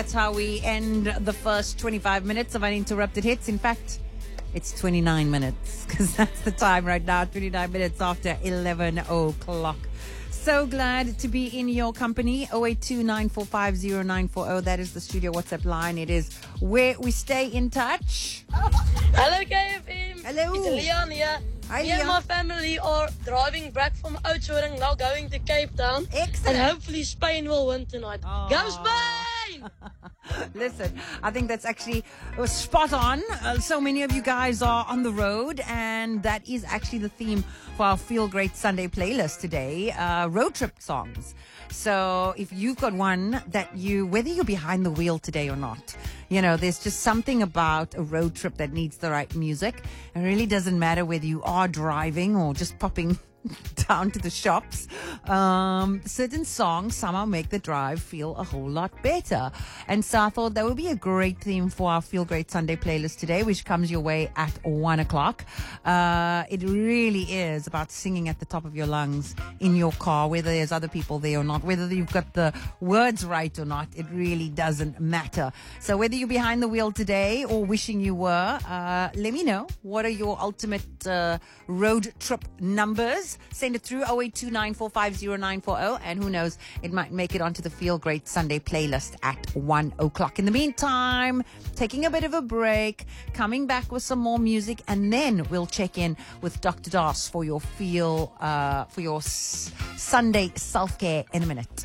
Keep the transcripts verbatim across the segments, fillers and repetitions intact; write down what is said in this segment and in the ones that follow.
That's how we end the first twenty-five minutes of Uninterrupted Hits. In fact, it's twenty-nine minutes because that's the time right now, twenty-nine minutes after eleven o'clock. So glad to be in your company. oh eight two, nine four five, oh nine four oh. That is the studio WhatsApp line. It is where we stay in touch. Hello, K F M. Hello. It's Leon here. Hi, Me Leon. and my family are driving back from Oudtshoorn, now going to Cape Town. Excellent. And hopefully Spain will win tonight. Oh. Go Spain! Listen, I think that's actually uh, spot on. Uh, so many of you guys are on the road, and that is actually the theme for our Feel Great Sunday playlist today, uh, road trip songs. So if you've got one that you, whether you're behind the wheel today or not, you know, there's just something about a road trip that needs the right music. It really doesn't matter whether you are driving or just popping down to the shops. Um, certain songs somehow make the drive feel a whole lot better. And so I thought that would be a great theme for our Feel Great Sunday playlist today, which comes your way at one o'clock. Uh, it really is about singing at the top of your lungs in your car, whether there's other people there or not, whether you've got the words right or not, it really doesn't matter. So whether you're behind the wheel today or wishing you were, uh, let me know. What are your ultimate uh, road trip numbers? Send it through oh eight two, nine four five, oh nine four oh, and who knows, it might make it onto the Feel Great Sunday playlist at one o'clock. In the meantime, taking a bit of a break, coming back with some more music, and then we'll check in with Doctor Das for your feel uh, for your s- Sunday self-care in a minute.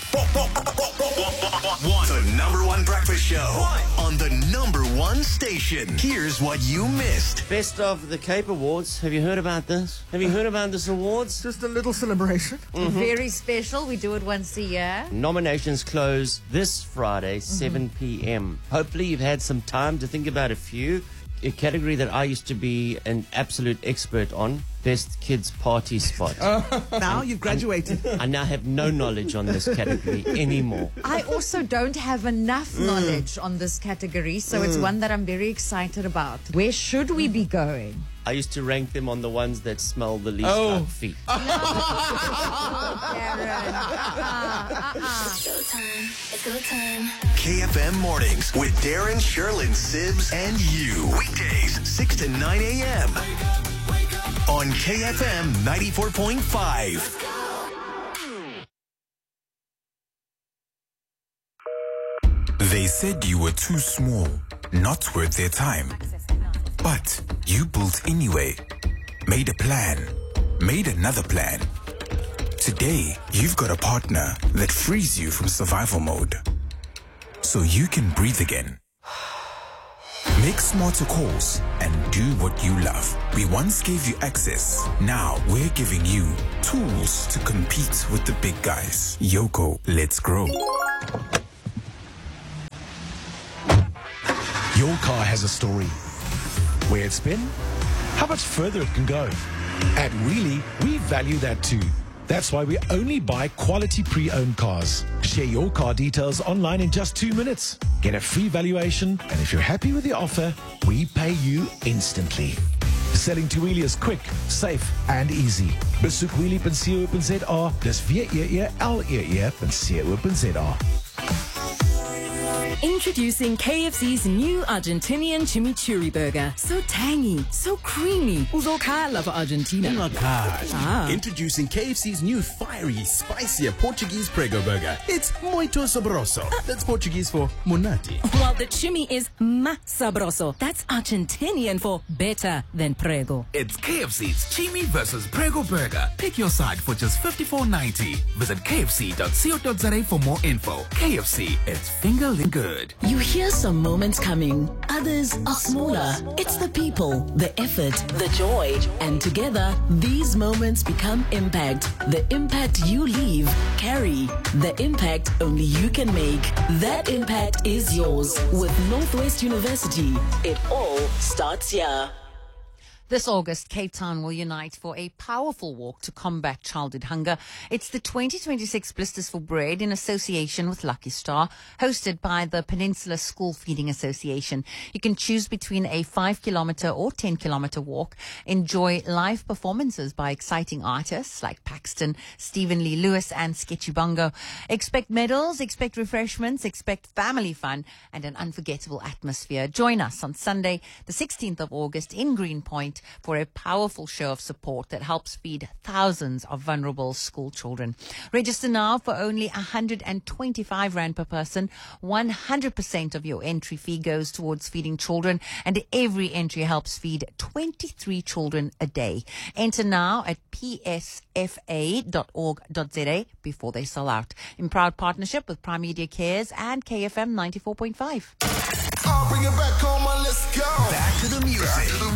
The number one breakfast show on the number one station. Here's what you missed. Best of the Cape Awards. Have you heard about this? Have you heard about this awards? Just a little celebration. Very special. We do it once a year. Nominations close this Friday, seven p.m. Hopefully you've had some time to think about a few. A category that I used to be an absolute expert on, best kids party spot. Now you've graduated. I now have no knowledge on this category anymore. I also don't have enough knowledge on this category, so it's one that I'm very excited about. Where should we be going? I used to rank them on the ones that smell the least Oh. like feet. Showtime. It's go time. K F M Mornings with Darren, Sherlyn, Sibs, and you. Weekdays, six to nine a.m. on K F M ninety-four point five. They said you were too small, not worth their time. But you built anyway, made a plan, made another plan. Today, you've got a partner that frees you from survival mode, so you can breathe again. Make smarter calls and do what you love. We once gave you access. Now we're giving you tools to compete with the big guys. Yoko, let's grow. Your car has a story. Where it's been, how much further it can go. At Wheelie, we value that too. That's why we only buy quality pre-owned cars. Share your car details online in just two minutes. Get a free valuation, and if you're happy with the offer, we pay you instantly. Selling to Wheelie is quick, safe, and easy. Besoek wheelie dot co dot za. Dis W E E L E E dot co dot za. Introducing K F C's new Argentinian chimichurri burger. So tangy, so creamy. Uzokhala for Argentina. Ah. Introducing K F C's new fiery, spicier Portuguese prego burger. It's muito sabroso. That's Portuguese for monati. While the chimi is más sabroso. That's Argentinian for better than prego. It's K F C's Chimi versus Prego Burger. Pick your side for just fifty-four ninety. Visit k f c dot co dot za for more info. K F C, it's fingerling good. You hear some moments coming. Others are smaller. It's the people, the effort, the joy. And together, these moments become impact. The impact you leave, carry. The impact only you can make. That impact is yours with Northwest University. It all starts here. This August, Cape Town will unite for a powerful walk to combat childhood hunger. It's the twenty twenty-six Blisters for Bread in association with Lucky Star, hosted by the Peninsula School Feeding Association. You can choose between a five kilometer or ten kilometer walk. Enjoy live performances by exciting artists like Paxton, Stephen Lee Lewis and Sketchy Bongo. Expect medals, expect refreshments, expect family fun and an unforgettable atmosphere. Join us on Sunday, the sixteenth of August in Greenpoint for a powerful show of support that helps feed thousands of vulnerable school children. Register now for only one hundred twenty-five rand per person. one hundred percent of your entry fee goes towards feeding children, and every entry helps feed twenty-three children a day. Enter now at p s f a dot org dot z a before they sell out. In proud partnership with Prime Media Cares and K F M ninety-four point five. I'll bring it back home, let's go. Back to the music. Back to the